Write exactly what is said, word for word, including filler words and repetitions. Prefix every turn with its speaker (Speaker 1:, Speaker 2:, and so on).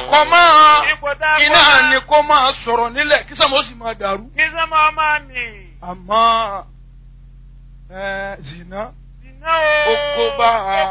Speaker 1: kọ́ máa iná ni kó máa sọ̀rọ̀ nílẹ̀ kí sọ́mọ́ sì máa dàrú.
Speaker 2: Kí sọ́mọ́ máa mì.
Speaker 1: Àmọ́ ẹ zina
Speaker 2: Zina o.
Speaker 1: ó kó bá a.